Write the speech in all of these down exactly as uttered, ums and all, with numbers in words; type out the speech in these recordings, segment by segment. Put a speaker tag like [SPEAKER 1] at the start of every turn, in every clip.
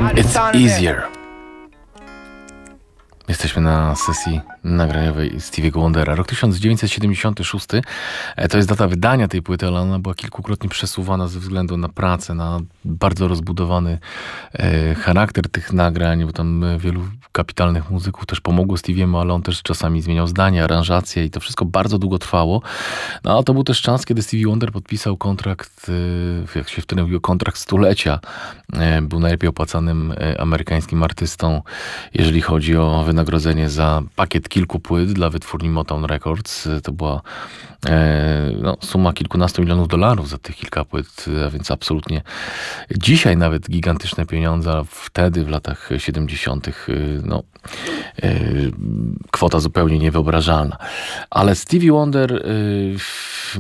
[SPEAKER 1] It's easier. Jesteśmy na sesji nagraniowej Stevie'ego Wondera. Rok tysiąc dziewięćset siedemdziesiąty szósty to jest data wydania tej płyty, ale ona była kilkukrotnie przesuwana ze względu na pracę, na bardzo rozbudowany e, charakter tych nagrań, bo tam wielu kapitalnych muzyków też pomogło Stevie'emu, ale on też czasami zmieniał zdania, aranżacje i to wszystko bardzo długo trwało. No a to był też czas, kiedy Stevie Wonder podpisał kontrakt, e, jak się wtedy mówiło, kontrakt stulecia. E, był najlepiej opłacanym e, amerykańskim artystą, jeżeli chodzi o wynagrodzenie za pakiet kilku płyt dla wytwórni Motown Records. To była e, no, suma kilkunastu milionów dolarów za tych kilka płyt, a więc absolutnie dzisiaj nawet gigantyczne pieniądze, a wtedy w latach siedemdziesiątych no, e, kwota zupełnie niewyobrażalna. Ale Stevie Wonder e, f,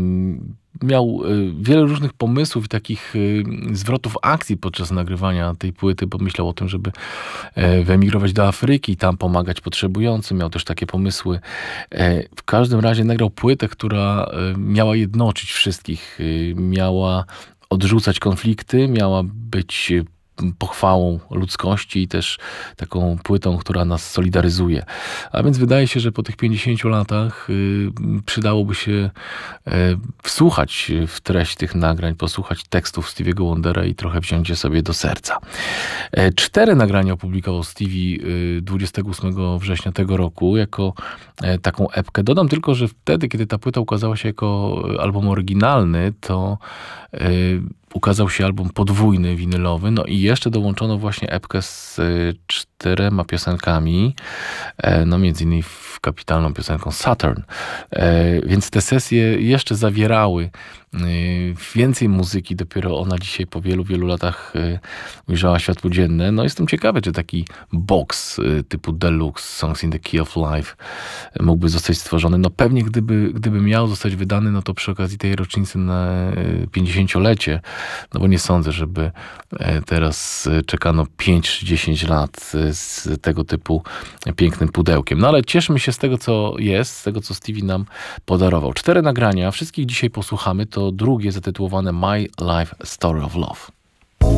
[SPEAKER 1] miał wiele różnych pomysłów i takich zwrotów akcji podczas nagrywania tej płyty, bo myślał o tym, żeby wyemigrować do Afryki i tam pomagać potrzebującym. Miał też takie pomysły. W każdym razie nagrał płytę, która miała jednoczyć wszystkich. Miała odrzucać konflikty, miała być pochwałą ludzkości i też taką płytą, która nas solidaryzuje. A więc wydaje się, że po tych pięćdziesięciu latach y, przydałoby się y, wsłuchać w treść tych nagrań, posłuchać tekstów Stevie'ego Wondera i trochę wziąć je sobie do serca. E, cztery nagrania opublikował Stevie y, dwudziestego ósmego września tego roku jako e, taką epkę. Dodam tylko, że wtedy, kiedy ta płyta ukazała się jako album oryginalny, to y, ukazał się album podwójny, winylowy, no i jeszcze dołączono właśnie epkę z czterema piosenkami, no między innymi kapitalną piosenką Saturn. Więc te sesje jeszcze zawierały więcej muzyki, dopiero ona dzisiaj po wielu, wielu latach ujrzała światło dzienne. No jestem ciekawy, czy taki box typu Deluxe, Songs in the Key of Life mógłby zostać stworzony. No pewnie gdyby, gdyby miał zostać wydany, no to przy okazji tej rocznicy na pięćdziesięciolecie, no bo nie sądzę, żeby teraz czekano pięć czy dziesięć lat z tego typu pięknym pudełkiem. No ale cieszmy się z tego, co jest, z tego, co Stevie nam podarował. Cztery nagrania, wszystkich dzisiaj posłuchamy. To drugie zatytułowane My Life Story of Love.